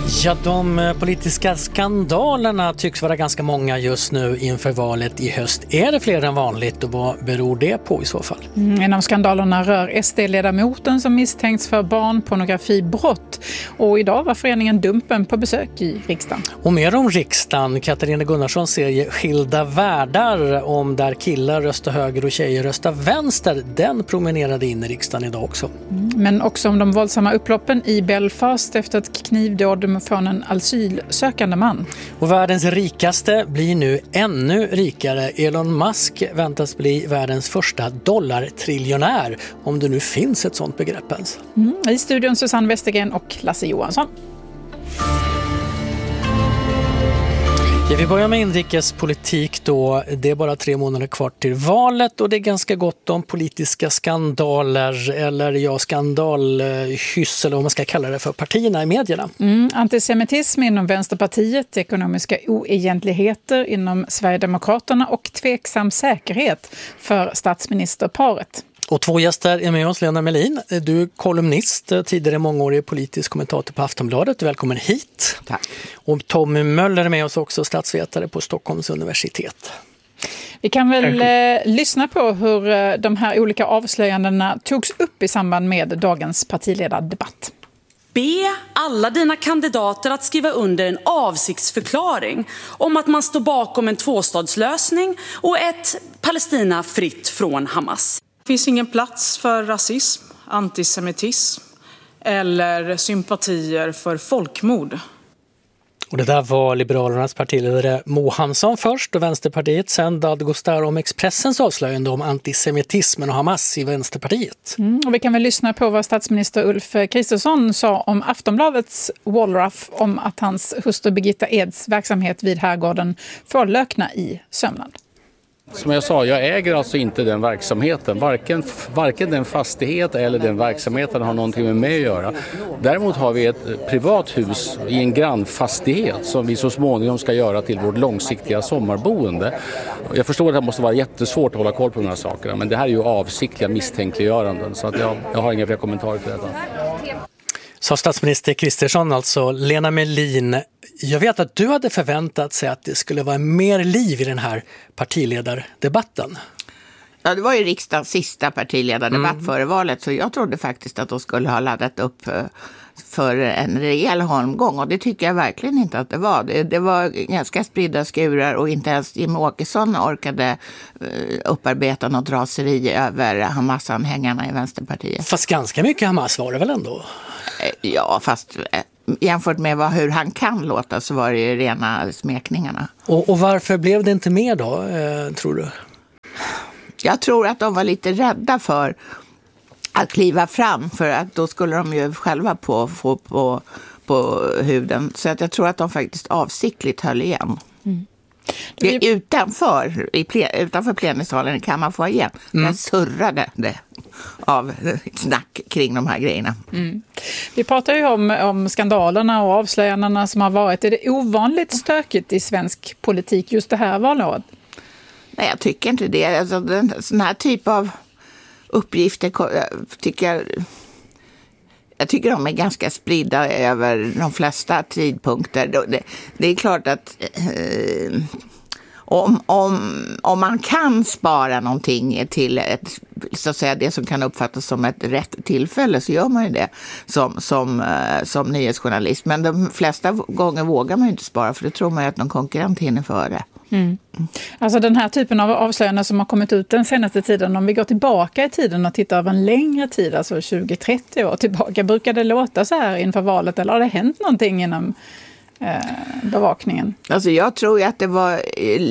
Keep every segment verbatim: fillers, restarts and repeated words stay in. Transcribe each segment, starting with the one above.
Ja, de politiska skandalerna tycks vara ganska många just nu inför valet i höst. Är det fler än vanligt och vad beror det på i så fall? Mm, en av skandalerna rör S D-ledamoten som misstänks för barnpornografibrott. Och idag var föreningen Dumpen på besök i riksdagen. Och mer om riksdagen. Katarina Gunnarssons serie Skilda världar om där killar röstar höger och tjejer röstar vänster. Den promenerade in i riksdagen idag också. Mm, men också om de våldsamma upploppen i Belfast efter ett knivdåd från en asylsökande man. Och världens rikaste blir nu ännu rikare. Elon Musk väntas bli världens första dollartriljonär, om det nu finns ett sånt begrepp ens. Mm, i studion Susanne Westergren och Lasse Johansson. Ja, vi börjar med inrikespolitik då. Det är bara tre månader kvar till valet och det är ganska gott om politiska skandaler eller ja, skandalhyss eller vad man ska kalla det för partierna i medierna. Mm, antisemitism inom Vänsterpartiet, ekonomiska oegentligheter inom Sverigedemokraterna och tveksam säkerhet för statsministerparet. Och två gäster är med oss. Lena Melin, du är kolumnist, tidigare mångårig politisk kommentator på Aftonbladet. Välkommen hit. Tack. Och Tommy Möller är med oss också, statsvetare på Stockholms universitet. Vi kan väl eh, lyssna på hur eh, de här olika avslöjandena togs upp i samband med dagens partiledardebatt. Be alla dina kandidater att skriva under en avsiktsförklaring om att man står bakom en tvåstadslösning och ett Palestina fritt från Hamas. Det finns ingen plats för rasism, antisemitism eller sympatier för folkmord. Och det där var Liberalernas partiledare Mo Hansson först och Vänsterpartiet sen Dadgostar om Expressens avslöjande om antisemitismen och Hamas i Vänsterpartiet. Mm, och vi kan väl lyssna på vad statsminister Ulf Kristersson sa om Aftonbladets Wallraff om att hans hustru Birgitta Eds verksamhet vid Herrgården får lökna i Sömland. Som jag sa, jag äger alltså inte den verksamheten. Varken, varken den fastighet eller den verksamheten har någonting med mig att göra. Däremot har vi ett privat hus i en grannfastighet som vi så småningom ska göra till vårt långsiktiga sommarboende. Jag förstår att det måste vara jättesvårt att hålla koll på de här sakerna, men det här är ju avsiktliga misstänkliggöranden så att jag, jag har inga fler kommentarer till detta. Så statsminister Kristersson, alltså Lena Melin, jag vet att du hade förväntat sig att det skulle vara mer liv i den här partiledardebatten. Ja, det var ju riksdagens sista partiledardebatt mm. före valet, så jag trodde faktiskt att de skulle ha laddat upp för en rejäl holmgång, och det tycker jag verkligen inte att det var. Det, det var ganska spridda skurar och inte ens Jim Åkesson orkade upparbeta något raseri över Hamas-anhängarna i Vänsterpartiet. Fast ganska mycket Hamas var det väl ändå? Ja, fast jämfört med vad, hur han kan låta så var det ju rena smekningarna. Och, och varför blev det inte mer då, eh, tror du? Jag tror att de var lite rädda för att kliva fram, för att då skulle de ju själva på, få på, på huden. Så att jag tror att de faktiskt avsiktligt höll igen. Mm. Det, utanför, i ple, utanför plenisalen kan man få igen. Mm. Den surrade det av snack kring de här grejerna. Mm. Vi pratar ju om, om skandalerna och avslöjandena som har varit. Är det ovanligt stökigt i svensk politik just det här valåret? Nej, jag tycker inte det. Alltså, den, sån här typ av uppgifter tycker jag... Jag tycker de är ganska spridda över de flesta tidpunkter. Det, det är klart att eh, om, om, om man kan spara någonting till ett, så att säga, det som kan uppfattas som ett rätt tillfälle, så gör man ju det som, som, som nyhetsjournalist. Men de flesta gånger vågar man ju inte spara, för det tror man ju att någon konkurrent hinner före. Mm. Alltså den här typen av avslöjanden som har kommit ut den senaste tiden, om vi går tillbaka i tiden och tittar över en längre tid, alltså tjugo till trettio år tillbaka, brukar det låta så här inför valet, eller har det hänt någonting inom eh, bevakningen? Alltså jag tror ju att det var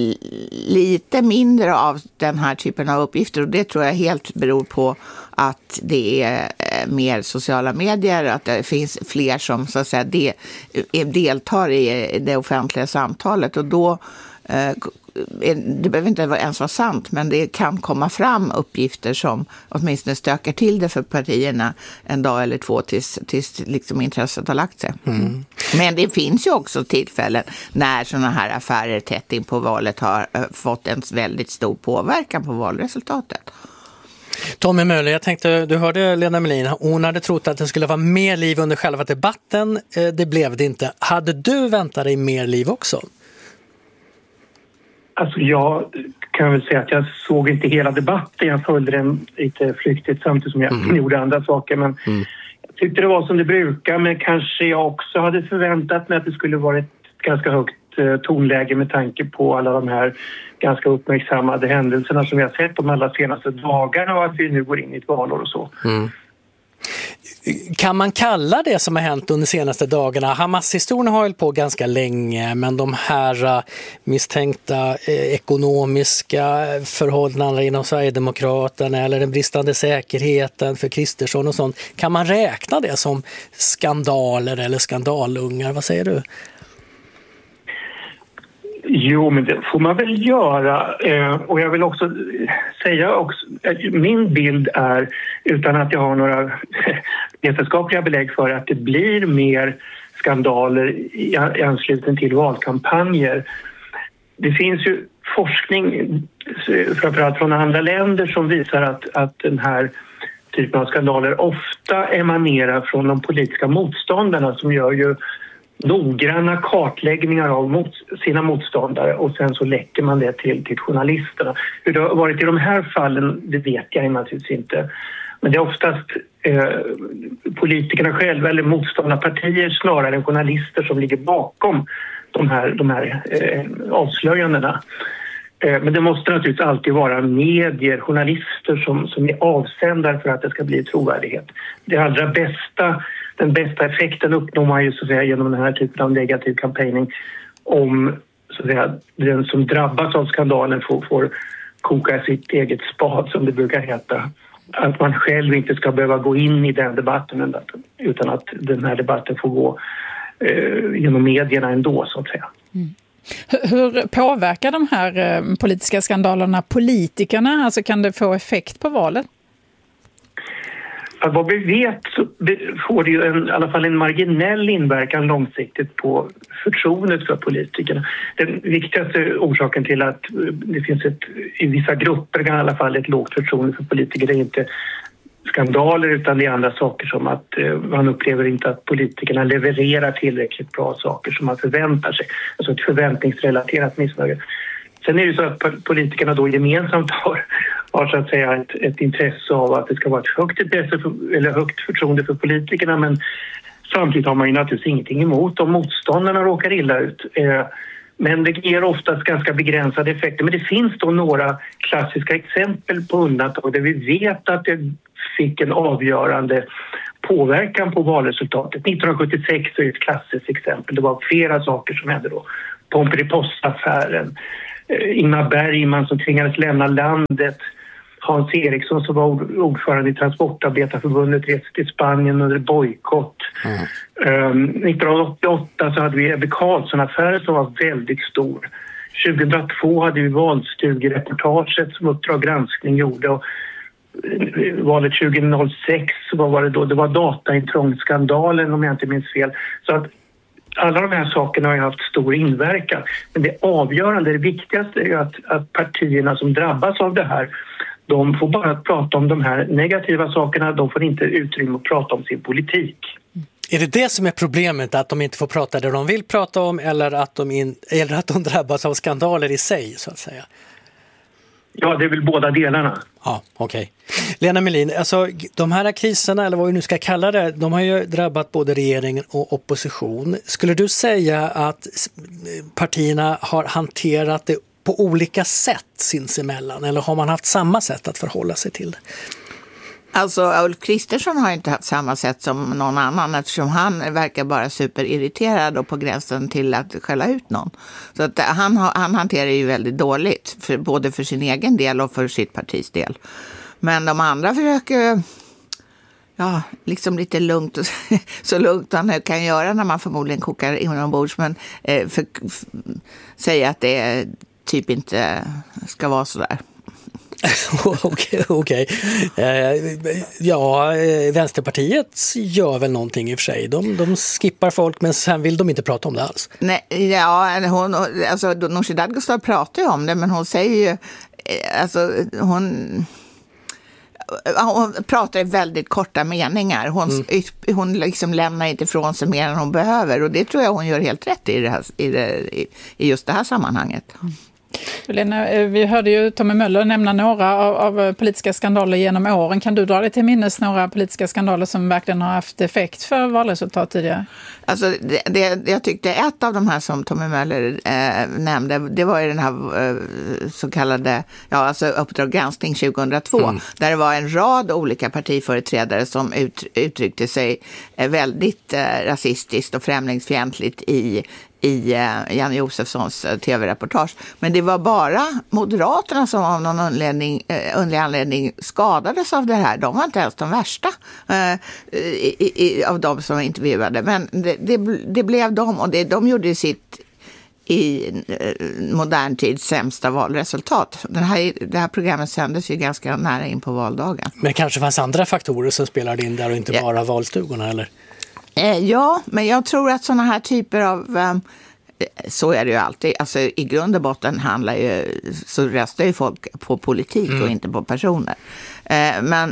lite mindre av den här typen av uppgifter, och det tror jag helt beror på att det är mer sociala medier, att det finns fler som så att säga de, deltar i det offentliga samtalet, och då det behöver inte ens vara sant, men det kan komma fram uppgifter som åtminstone stökar till det för partierna en dag eller två tills, tills liksom intresset har lagt sig. Mm. Men det finns ju också tillfällen när sådana här affärer tätt in på valet har fått en väldigt stor påverkan på valresultatet. Tommy Möller, jag tänkte, du hörde Lena Melin, hon hade trott att det skulle vara mer liv under själva debatten, det blev det inte. Hade du väntat dig mer liv också? Alltså jag kan väl säga att jag såg inte hela debatten, jag följde den lite flyktigt samtidigt som jag mm. gjorde andra saker, men mm. jag tyckte det var som det brukar, men kanske jag också hade förväntat mig att det skulle vara ett ganska högt tonläge med tanke på alla de här ganska uppmärksammade händelserna som vi har sett de allra senaste dagarna och att vi nu går in i ett valår och så. Mm. Kan man kalla det som har hänt under de senaste dagarna? Hamas-historien har hållit på ganska länge, men de här misstänkta eh, ekonomiska förhållandena inom Sverigedemokraterna eller den bristande säkerheten för Kristersson och sånt, kan man räkna det som skandaler eller skandalungar? Vad säger du? Jo, men det får man väl göra. Och jag vill också säga också, min bild är, utan att jag har några vetenskapliga belägg för, att det blir mer skandaler i anslutning till valkampanjer. Det finns ju forskning, framförallt från andra länder, som visar att, att den här typen av skandaler ofta emanerar från de politiska motståndarna, som gör ju noggranna kartläggningar av mot, sina motståndare och sen så läcker man det till, till journalisterna. Hur det har varit i de här fallen, det vet jag naturligtvis inte. Men det är oftast eh, politikerna själva eller motståndarpartier snarare än journalister som ligger bakom de här, de här eh, avslöjandena. Eh, men det måste naturligtvis alltid vara medier, journalister som, som är avsändare för att det ska bli trovärdighet. Det allra bästa Den bästa effekten uppnår man ju så att säga genom den här typen av negativ campaigning, om så att säga, den som drabbas av skandalen får, får koka sitt eget spad, som det brukar heta. Att man själv inte ska behöva gå in i den debatten, utan att den här debatten får gå eh, genom medierna ändå, så att säga. Mm. Hur påverkar de här eh, politiska skandalerna politikerna? Alltså kan det få effekt på valet? Att vad vi vet så får det ju en, i alla fall en marginell inverkan långsiktigt på förtroendet för politikerna. Den viktigaste orsaken till att det finns ett, i vissa grupper i alla fall ett lågt förtroende för politiker, det är inte skandaler utan det är andra saker, som att eh, man upplever inte att politikerna levererar tillräckligt bra saker som man förväntar sig. Alltså ett förväntningsrelaterat missnöje. Sen är det så att politikerna då gemensamt har, har så att säga ett, ett intresse av att det ska vara ett högt intresse för, eller högt förtroende för politikerna, men samtidigt har man ju naturligtvis ingenting emot om motståndarna råkar illa ut. Eh, men det ger oftast ganska begränsade effekter. Men det finns då några klassiska exempel på undantag där vi vet att det fick en avgörande påverkan på valresultatet. nittonhundrasjuttiosex är ett klassiskt exempel. Det var flera saker som hände då. Pomperipossa-affären, Ingmar Bergman som tvingades lämna landet, Hans Eriksson som var ordförande i Transportarbetarförbundet reste till Spanien under bojkott. Mm. Um, nittonhundraåttioåtta så hade vi Ebbe Carlsson-affären som var väldigt stor. tjugohundratvå hade vi valstugreportaget som Uppdrag granskning gjorde, och valet tjugohundrasex vad var det då? Det var dataintrångsskandalen om jag inte minns fel. Så att alla de här sakerna har ju haft stor inverkan. Men det avgörande, det viktigaste är ju att, att partierna som drabbas av det här, de får bara prata om de här negativa sakerna, de får inte utrymme att prata om sin politik. Är det det som är problemet, att de inte får prata det de vill prata om, eller att de, in, eller att de drabbas av skandaler i sig, så att säga? Ja, det är väl båda delarna. Ja, okej. Okay. Lena Melin, alltså de här kriserna, eller vad vi nu ska kalla det, de har ju drabbat både regeringen och opposition. Skulle du säga att partierna har hanterat det på olika sätt sinsemellan, eller har man haft samma sätt att förhålla sig till det? Alltså Ulf Kristersson har inte haft samma sätt som någon annan, eftersom han verkar bara superirriterad och på gränsen till att skälla ut någon. Så att han, han hanterar ju väldigt dåligt, för, både för sin egen del och för sitt partis del. Men de andra försöker, ja, liksom lite lugnt, och, så lugnt man kan göra när man förmodligen kokar inombords, men eh, för, för, säga att det typ inte ska vara så där. Okej, okej. Ja, Vänsterpartiet gör väl någonting i och för sig. De, de skippar folk, men sen vill de inte prata om det alls. Nej, ja, hon, alltså Nooshi Dadgostar pratar ju om det, men hon säger ju, alltså hon, hon pratar i väldigt korta meningar. Hon, mm. hon liksom lämnar inte ifrån sig mer än hon behöver. Och det tror jag hon gör helt rätt i, det här, i, det, i just det här sammanhanget. Lena, vi hörde ju Tommy Möller nämna några av, av politiska skandaler genom åren. Kan du dra dig till minnes några politiska skandaler som verkligen har haft effekt för valresultat tidigare? Alltså det, det, jag tyckte ett av de här som Tommy Möller eh, nämnde, det var ju den här eh, så kallade ja, alltså Uppdrag granskning tjugohundratvå, mm. där det var en rad olika partiföreträdare som ut, uttryckte sig eh, väldigt eh, rasistiskt och främlingsfientligt i i uh, Janne Josefssons uh, tv-reportage. Men det var bara Moderaterna som av någon anledning, uh, underlig anledning skadades av det här. De var inte ens de värsta uh, i, i, av de som intervjuade. Men det, det, det blev de, och det, de gjorde sitt i uh, modern tids sämsta valresultat. Den här, det här programmet sändes ju ganska nära in på valdagen. Men kanske fanns andra faktorer som spelade in där och inte yeah. bara valstugorna, eller? Ja, men jag tror att sådana här typer av, så är det ju alltid, alltså i grund och botten handlar ju, så röstar ju folk på politik mm. och inte på personer. Men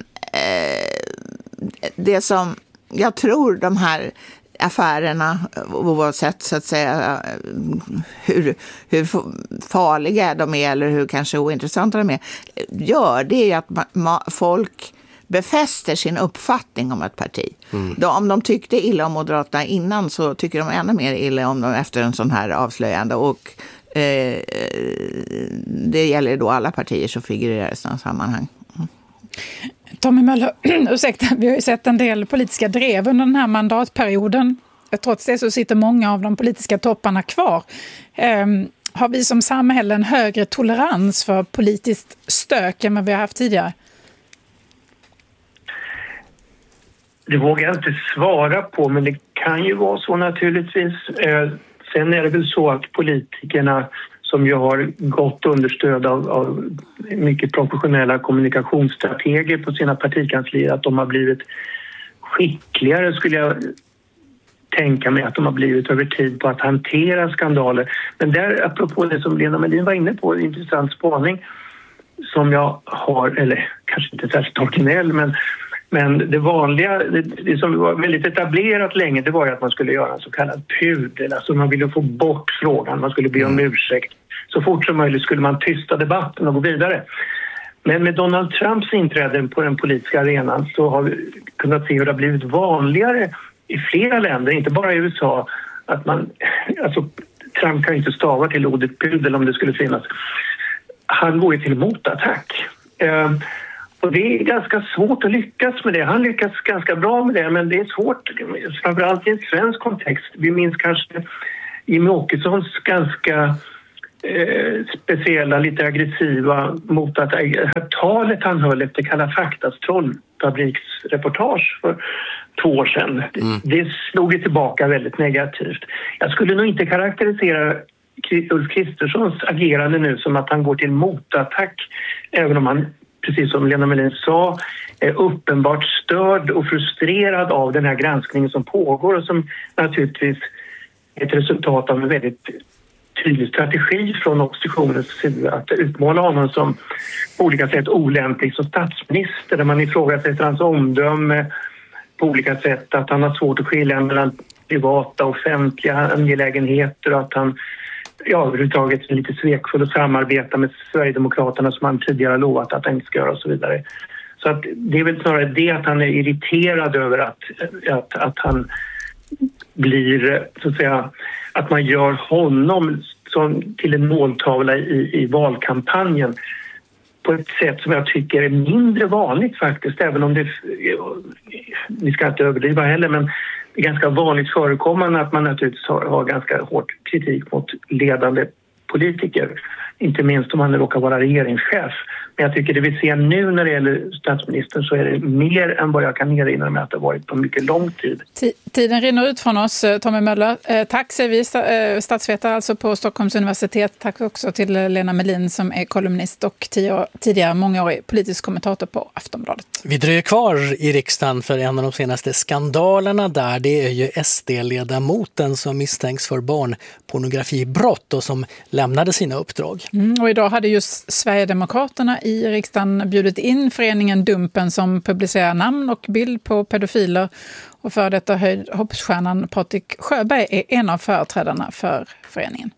det som jag tror de här affärerna, oavsett så att säga hur, hur farliga de är eller hur kanske ointressanta de är, gör det är att ma- folk befäster sin uppfattning om ett parti. Mm. Då, om de tyckte illa om Moderaterna innan, så tycker de ännu mer illa om dem efter en sån här avslöjande. Och eh, det gäller då alla partier som figurerar i sådana sammanhang. Mm. Tommy Möller, ursäkta, vi har ju sett en del politiska drev under den här mandatperioden. Trots det så sitter många av de politiska topparna kvar. Eh, har vi som samhälle en högre tolerans för politiskt stök än vad vi har haft tidigare? Det vågar jag inte svara på, men det kan ju vara så naturligtvis. Eh, sen är det väl så att politikerna, som ju har gott understöd av, av mycket professionella kommunikationsstrateger på sina partikanslier, att de har blivit skickligare, skulle jag tänka mig, att de har blivit över tid på att hantera skandaler. Men där, apropå det som Lena Melin var inne på, en intressant spaning som jag har, eller kanske inte särskilt originell, men Men det vanliga, det, det som var väldigt etablerat länge, det var ju att man skulle göra en så kallad pudel. Alltså man ville få bort frågan, man skulle be om ursäkt. Så fort som möjligt skulle man tysta debatten och gå vidare. Men med Donald Trumps inträde på den politiska arenan så har vi kunnat se hur det har blivit vanligare i flera länder, inte bara i U S A, att man, alltså Trump kan inte stava till ordet pudel om det skulle finnas. Han går ju till motattack. Uh, Och det är ganska svårt att lyckas med det. Han lyckas ganska bra med det, men det är svårt, framförallt i en svensk kontext. Vi minns kanske Jimmie Åkessons ganska eh, speciella, lite aggressiva mot att talet han höll efter Kalla faktas trollfabriksreportage för två år sedan. Mm. Det slog ju tillbaka väldigt negativt. Jag skulle nog inte karaktärisera Ulf Kristerssons agerande nu som att han går till motattack, även om han, precis som Lena Melin sa, är uppenbart störd och frustrerad av den här granskningen som pågår och som naturligtvis är ett resultat av en väldigt tydlig strategi från oppositionens sida att utmåla honom som på olika sätt olämplig som statsminister, där man ifrågasätter hans omdöme på olika sätt, att han har svårt att skilja mellan privata och offentliga angelägenheter och att han ja, överhuvudtaget är lite svekfull att samarbeta med Sverigedemokraterna som han tidigare har lovat att han inte ska göra och så vidare. Så att det är väl snarare det att han är irriterad över att, att, att han blir, så att säga, att man gör honom som till en måltavla i, i valkampanjen på ett sätt som jag tycker är mindre vanligt faktiskt, även om det, vi ska inte överdriva heller, men det är ganska vanligt förekommande att man naturligtvis har, har ganska hård kritik mot ledande politiker. Inte minst om man råkar vara regeringschef. Men jag tycker det vi ser nu när det gäller statsministern så är det mer än vad jag kan erinra mig att det har varit på mycket lång tid. Tiden rinner ut från oss, Tommy Möller. Tack säger vi, statsvetare alltså på Stockholms universitet. Tack också till Lena Melin som är kolumnist och tidigare mångårig politisk kommentator på Aftonbladet. Vi dröjer kvar i riksdagen för en av de senaste skandalerna där. Det är ju S D-ledamoten som misstänks för barnpornografibrott och som lämnade sina uppdrag. Mm, och idag hade just Sverigedemokraterna i riksdagen bjudit in föreningen Dumpen som publicerar namn och bild på pedofiler. Och för detta höjd hoppsstjärnan Patrik Sjöberg är en av företrädarna för föreningen.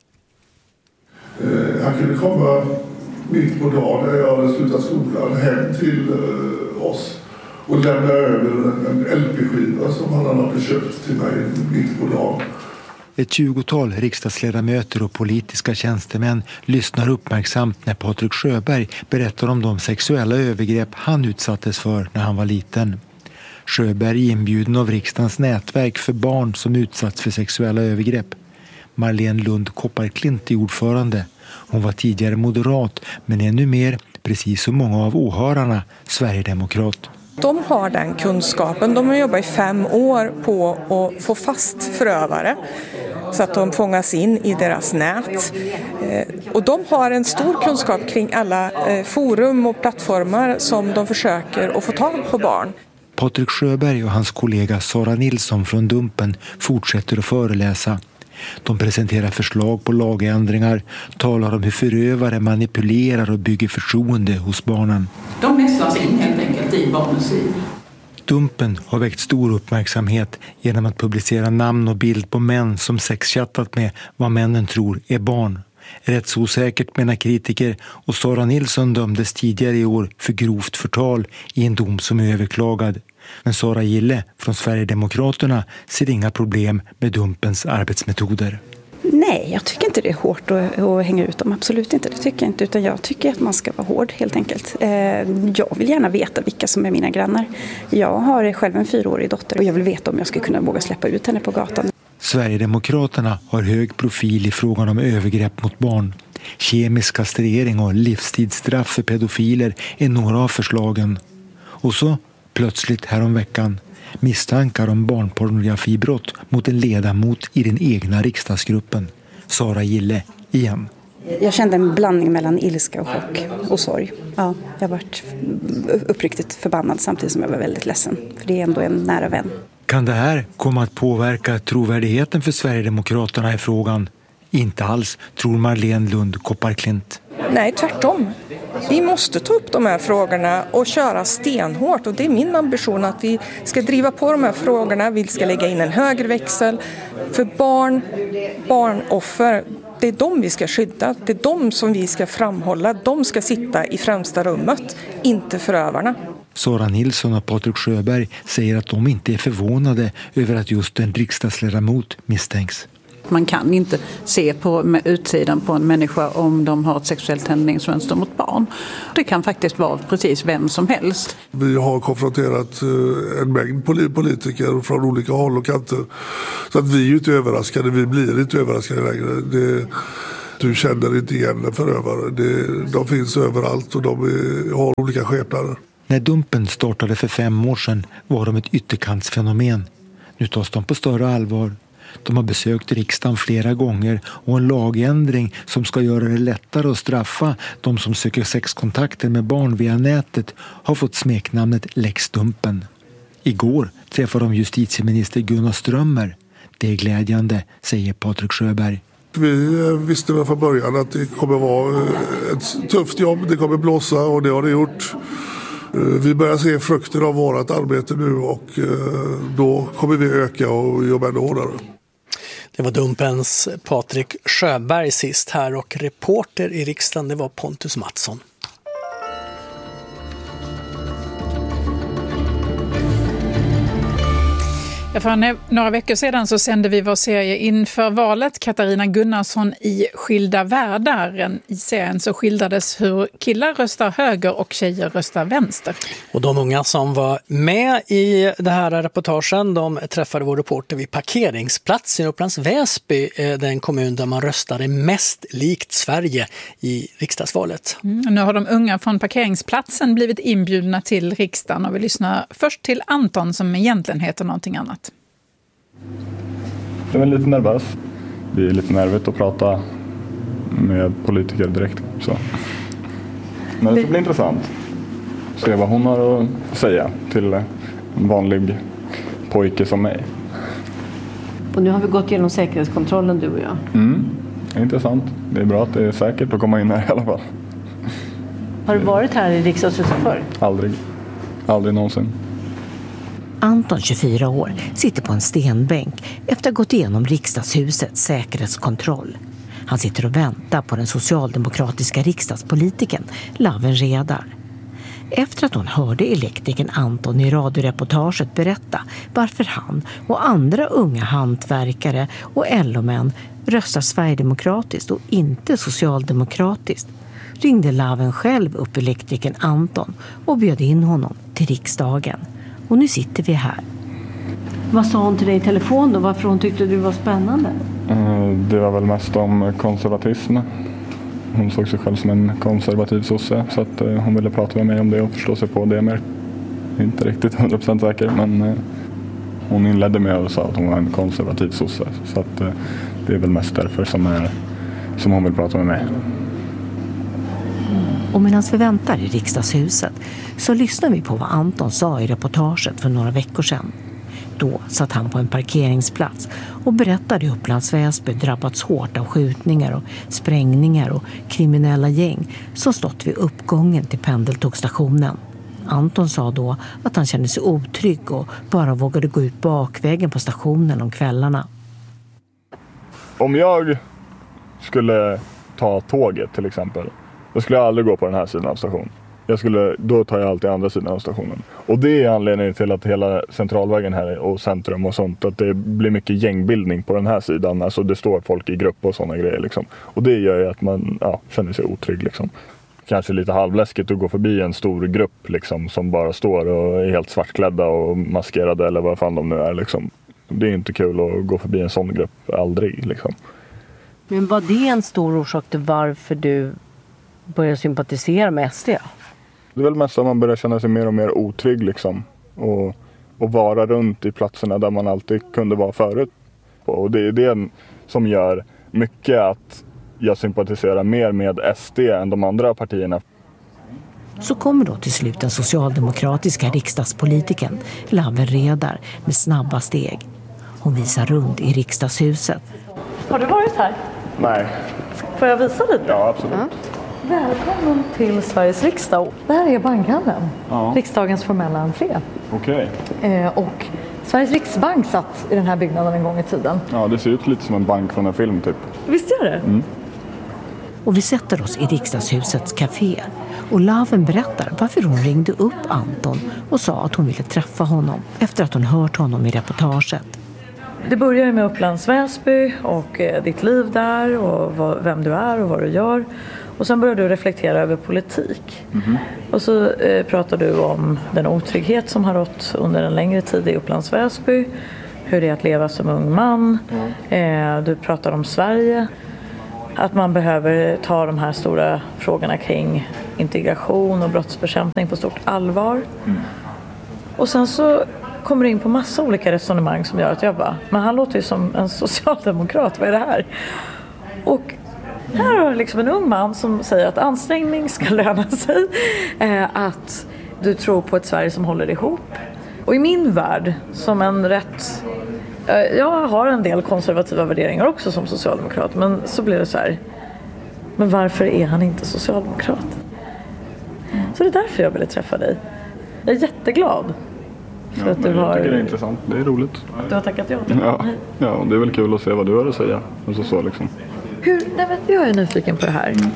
Eh, han kunde komma mitt på dagen när jag hade slutat skolan hem till eh, oss och lämna över en L P-skiva som han hade köpt till mig mitt på dagen. Ett tjugotal riksdagsledamöter och politiska tjänstemän lyssnar uppmärksamt när Patrik Sjöberg berättar om de sexuella övergrepp han utsattes för när han var liten. Sjöberg är inbjuden av riksdagens nätverk för barn som utsatts för sexuella övergrepp. Marlene Lund Kopparklint är ordförande. Hon var tidigare moderat men är nu mer, precis som många av åhörarna, sverigedemokrat. De har den kunskapen. De har jobbat i fem år på att få fast förövare så att de fångas in i deras nät. Och de har en stor kunskap kring alla forum och plattformar som de försöker att få tag på barn. Patrik Sjöberg och hans kollega Sara Nilsson från Dumpen fortsätter att föreläsa. De presenterar förslag på lagändringar, talar om hur förövare manipulerar och bygger förtroende hos barnen. De nästlas in helt enkelt i barnens liv. Dumpen har väckt stor uppmärksamhet genom att publicera namn och bild på män som sexchattat med vad männen tror är barn. Rättsosäkert menar kritiker, och Sara Nilsson dömdes tidigare i år för grovt förtal i en dom som är överklagad. Men Sara Gille från Sverigedemokraterna ser inga problem med Dumpens arbetsmetoder. Nej, jag tycker inte det är hårt att, att hänga ut dem. Absolut inte, det tycker jag inte. Utan jag tycker att man ska vara hård helt enkelt. Jag vill gärna veta vilka som är mina grannar. Jag har själv en fyraårig dotter och jag vill veta om jag ska kunna våga släppa ut henne på gatan. Sverigedemokraterna har hög profil i frågan om övergrepp mot barn. Kemisk kastrering och livstidsstraff för pedofiler är några av förslagen. Och så, plötsligt häromveckan, misstankar om barnpornografibrott mot en ledamot i den egna riksdagsgruppen. Sara Gille igen. Jag kände en blandning mellan ilska och chock och sorg. Ja, jag har varit uppriktigt förbannad samtidigt som jag var väldigt ledsen. För det är ändå en nära vän. Kan det här komma att påverka trovärdigheten för Sverigedemokraterna i frågan? Inte alls, tror Marlene Lund Kopparklint. Nej, tvärtom. Vi måste ta upp de här frågorna och köra stenhårt. Och det är min ambition att vi ska driva på de här frågorna. Vi ska lägga in en högre växel. För barn, barnoffer, det är de vi ska skydda. Det är de som vi ska framhålla. De ska sitta i främsta rummet, inte förövarna. Sara Nilsson och Patrik Sjöberg säger att de inte är förvånade över att just en riksdagsledamot misstänks. Man kan inte se på utsidan på en människa om de har ett sexuellt händningsmönster mot barn. Det kan faktiskt vara precis vem som helst. Vi har konfronterat en mängd politiker från olika håll och kanter. Så att vi är ju inte överraskade, vi blir inte överraskade längre. Det, du känner inte igen en förövare. Det, de finns överallt och de är, har olika skepnader. När Dumpen startade för fem år sedan var de ett ytterkantsfenomen. Nu tas de på större allvar. De har besökt riksdagen flera gånger och en lagändring som ska göra det lättare att straffa de som söker sexkontakter med barn via nätet har fått smeknamnet Lex Dumpen. Igår träffade de justitieminister Gunnar Strömmer. Det är glädjande, säger Patrik Sjöberg. Vi visste väl från början att det kommer vara ett tufft jobb, det kommer blåsa och det har det gjort. Vi börjar se frukter av vårt arbete nu och då kommer vi öka och jobba ännu hårdare. Det var Dumpens Patrik Sjöberg sist här och reporter i riksdagen, det var Pontus Mattsson. För några veckor sedan så sände vi vår serie inför valet Katarina Gunnarsson i Skilda världar. I serien så skildrades hur killar röstar höger och tjejer röstar vänster. Och de unga som var med i det här reportagen, de träffade vår reporter vid parkeringsplatsen i Upplands Väsby, den kommun där man röstade mest likt Sverige i riksdagsvalet. Mm, nu har de unga från parkeringsplatsen blivit inbjudna till riksdagen och vi lyssnar först till Anton som egentligen heter någonting annat. Jag är lite nervös. Det är lite nervigt att prata med politiker direkt. Så. Men det ska bli intressant. Se vad hon har att säga till en vanlig pojke som mig. Och nu har vi gått igenom säkerhetskontrollen, du och jag. Mm. Det är intressant. Det är bra att det är säkert att komma in här i alla fall. Har du varit här i riksdagshuset förr? Aldrig. Aldrig någonsin. Anton, tjugofyra år, sitter på en stenbänk efter att ha gått igenom riksdagshusets säkerhetskontroll. Han sitter och väntar på den socialdemokratiska riksdagspolitiken Laven Redar. Efter att hon hörde elektrikern Anton i radioreportaget berätta varför han och andra unga hantverkare och L O-män röstar sverigedemokratiskt och inte socialdemokratiskt, ringde Laven själv upp elektrikern Anton och bjöd in honom till riksdagen. Och nu sitter vi här. Vad sa hon till dig i telefon då? Varför hon tyckte du var spännande? Det var väl mest om konservatism. Hon såg sig själv som en konservativ sosse, så att hon ville prata med mig om det och förstå sig på det mer. Inte riktigt hundra procent säker, men hon inledde med att säga att hon var en konservativ sosse. Så att det är väl mest därför som, är, som hon vill prata med mig. Och medan vi väntar i riksdagshuset så lyssnar vi på vad Anton sa i reportaget för några veckor sedan. Då satt han på en parkeringsplats och berättade hur Upplands Väsby drabbats hårt av skjutningar och sprängningar och kriminella gäng som stått vid uppgången till pendeltågstationen. Anton sa då att han kände sig otrygg och bara vågade gå ut bakvägen på stationen om kvällarna. Om jag skulle ta tåget till exempel, då skulle jag aldrig gå på den här sidan av stationen. Jag skulle, då tar jag alltid andra sidan av stationen. Och det är anledningen till att hela centralvägen här och centrum och sånt, att det blir mycket gängbildning på den här sidan. Alltså det står folk i grupp och sådana grejer liksom. Och det gör ju att man ja, känner sig otrygg liksom. Kanske lite halvläskigt att gå förbi en stor grupp liksom, som bara står och är helt svartklädda och maskerade eller vad fan de nu är liksom. Det är inte kul att gå förbi en sån grupp, aldrig liksom. Men var det en stor orsak till varför du började sympatisera med S D? Det är väl mest att man börjar känna sig mer och mer otrygg liksom. Och, och vara runt i platserna där man alltid kunde vara förut. Och det är det som gör mycket att jag sympatiserar mer med S D än de andra partierna. Så kommer då till slut den socialdemokratiska riksdagspolitiken Laven Redar med snabba steg. Hon visar runt i riksdagshuset. Har du varit här? Nej. Får jag visa lite? Ja, absolut. Ja. Välkommen till Sveriges riksdag. Det här är bankhallen. Ja. Riksdagens formella entré. Okej. Eh, och Sveriges riksbank satt i den här byggnaden en gång i tiden. Ja, det ser ut lite som en bank från en film typ. Visst gör det? Mm. Och vi sätter oss i riksdagshusets café. Och Laven berättar varför hon ringde upp Anton och sa att hon ville träffa honom efter att hon hört honom i reportaget. Det börjar ju med Upplands Väsby och eh, ditt liv där och vad, vem du är och vad du gör. Och sen börjar du reflektera över politik. Mm-hmm. Och så eh, pratar du om den otrygghet som har rått under en längre tid i Upplands Väsby. Hur det är att leva som ung man. Mm. Eh, du pratar om Sverige. Att man behöver ta de här stora frågorna kring integration och brottsbekämpning på stort allvar. Mm. Och sen så kommer du in på massa olika resonemang som gör att jag bara, men han låter ju som en socialdemokrat, vad är det här? Och här har liksom en ung man som säger att ansträngning ska löna sig. Eh, att du tror på ett Sverige som håller ihop. Och i min värld, som en rätt... Eh, jag har en del konservativa värderingar också som socialdemokrat. Men så blir det så här. Men varför är han inte socialdemokrat? Så det är därför jag ville träffa dig. Jag är jätteglad. För ja, att du jag har... tycker det är intressant. Det är roligt. Du har tackat ja till ja. ja, det är väl kul att se vad du har att säga. Och så, så liksom. Hur, nej men jag är nyfiken på det här. Mm.